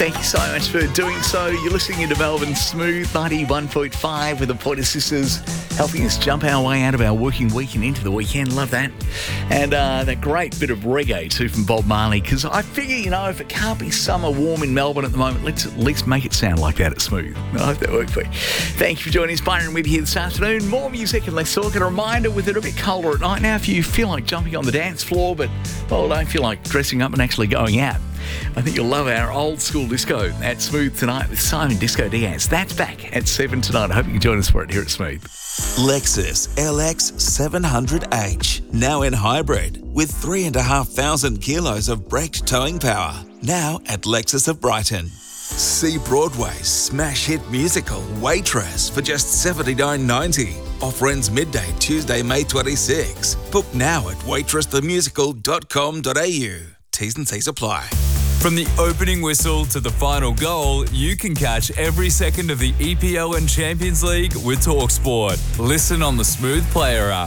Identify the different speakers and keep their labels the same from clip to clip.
Speaker 1: Thank you so much for doing so. You're listening to Melbourne Smooth 91.5 with the Pointer Sisters, helping us jump our way out of our working week and into the weekend. Love that. And that great bit of reggae too from Bob Marley, because I figure, if it can't be summer warm in Melbourne at the moment, let's at least make it sound like that at Smooth. I hope that worked for you. Thank you for joining us, Byron, with you here this afternoon. More music and less talk. And a reminder, with it a bit colder at night now, if you feel like jumping on the dance floor but don't feel like dressing up and actually going out, I think you'll love our old school disco at Smooth tonight with Simon Disco Diaz. That's back at 7 tonight. I hope you can join us for it here at Smooth.
Speaker 2: Lexus LX 700H, now in hybrid, with 3,500 kilos of braked towing power. Now at Lexus of Brighton. See Broadway's smash hit musical Waitress for just $79.90. Offer ends midday Tuesday, May 26. Book now at waitressthemusical.com.au. T's and C's apply.
Speaker 3: From the opening whistle to the final goal, you can catch every second of the EPL and Champions League with TalkSport. Listen on the Smooth Player app.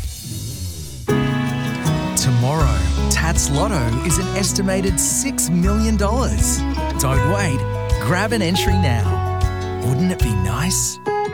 Speaker 4: Tomorrow, Tats Lotto is an estimated $6 million. Don't wait. Grab an entry now. Wouldn't it be nice?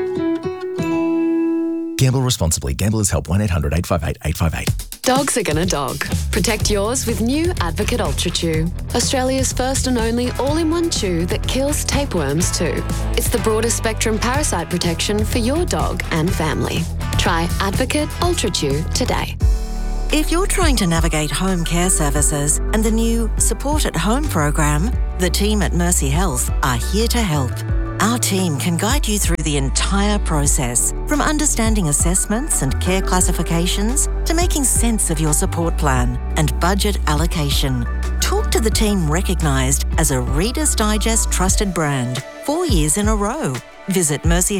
Speaker 4: Gamble responsibly. Gamblers Help 1-800-858-858.
Speaker 5: Dogs are gonna dog. Protect yours with new Advocate Ultra Chew. Australia's first and only all-in-one chew that kills tapeworms too. It's the broadest spectrum parasite protection for your dog and family. Try Advocate Ultra Chew today.
Speaker 6: If you're trying to navigate home care services and the new Support at Home program, the team at Mercy Health are here to help. Our team can guide you through the entire process, from understanding assessments and care classifications to making sense of your support plan and budget allocation. Talk to the team recognised as a Reader's Digest trusted brand 4 years in a row. Visit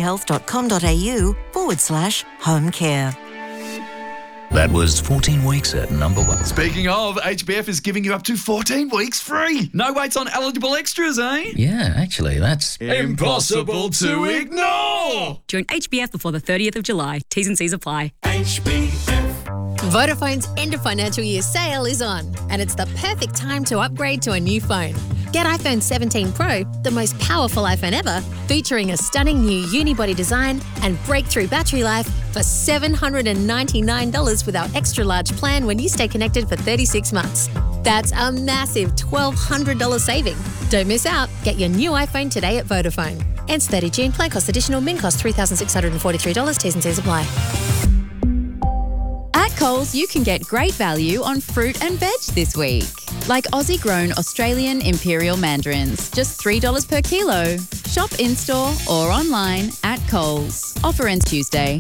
Speaker 6: mercyhealth.com.au/home care.
Speaker 4: That was 14 weeks at number 1.
Speaker 7: Speaking of, HBF is giving you up to 14 weeks free. No waits on eligible extras, eh?
Speaker 4: Yeah, actually, that's
Speaker 7: impossible to ignore.
Speaker 8: Join HBF before the 30th of July. T's and C's apply.
Speaker 7: HBF.
Speaker 9: Vodafone's end of financial year sale is on, and it's the perfect time to upgrade to a new phone. Get iPhone 17 Pro, the most powerful iPhone ever, featuring a stunning new unibody design and breakthrough battery life for $799 with our extra large plan when you stay connected for 36 months. That's a massive $1,200 saving. Don't miss out. Get your new iPhone today at Vodafone. Ends 30 June. Plan cost additional. Min cost $3,643. T's and C's apply.
Speaker 10: At Coles, you can get great value on fruit and veg this week. Like Aussie-grown Australian Imperial Mandarins, just $3 per kilo. Shop in-store or online at Coles. Offer ends Tuesday.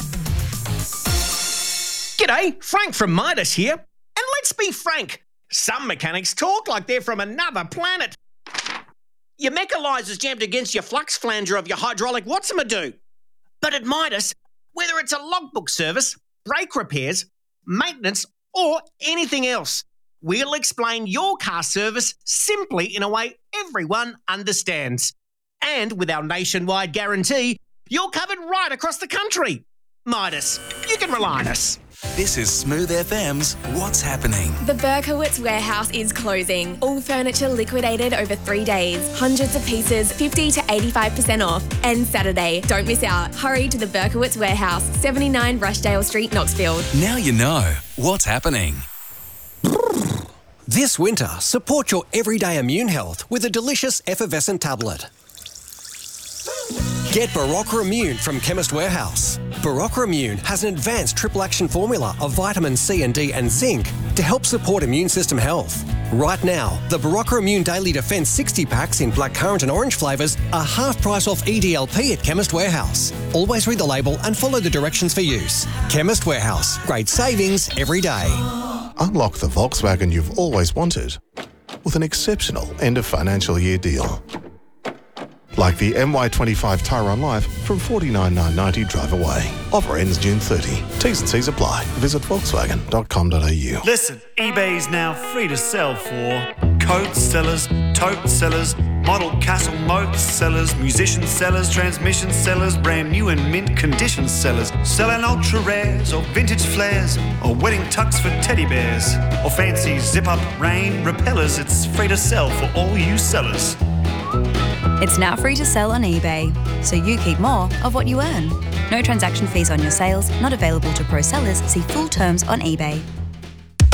Speaker 11: G'day, Frank from Midas here. And let's be frank, some mechanics talk like they're from another planet. Your mechanizer's jammed against your flux flanger of your hydraulic what's-a-ma-do. But at Midas, whether it's a logbook service, brake repairs, maintenance, or anything else, we'll explain your car service simply in a way everyone understands. And with our nationwide guarantee, you're covered right across the country. Midas, you can rely on us.
Speaker 2: This is Smooth FM's What's Happening.
Speaker 12: The Berkowitz warehouse is closing. All furniture liquidated over 3 days. Hundreds of pieces, 50 to 85% off. And Saturday. Don't miss out. Hurry to the Berkowitz warehouse, 79 Rushdale Street, Knoxfield.
Speaker 2: Now you know what's happening.
Speaker 13: This winter, support your everyday immune health with a delicious effervescent tablet. Get Barocca Immune from Chemist Warehouse. Barocca Immune has an advanced triple action formula of vitamin C and D and zinc to help support immune system health. Right now, the Barocca Immune Daily Defense 60 packs in blackcurrant and orange flavours are half price off EDLP at Chemist Warehouse. Always read the label and follow the directions for use. Chemist Warehouse. Great savings every day.
Speaker 14: Unlock the Volkswagen you've always wanted with an exceptional end of financial year deal. Like the MY25 Tyron Life from $49,990 drive away. Offer ends June 30. T's and C's apply. Visit Volkswagen.com.au.
Speaker 15: Listen, eBay's now free to sell for coat sellers, tote sellers, model castle moat sellers, musician sellers, transmission sellers, brand new and mint condition sellers, selling ultra rares or vintage flares or wedding tux for teddy bears or fancy zip-up rain repellers. It's free to sell for all you sellers.
Speaker 16: It's now free to sell on eBay, so you keep more of what you earn. No transaction fees on your sales, not available to pro sellers. See full terms on eBay.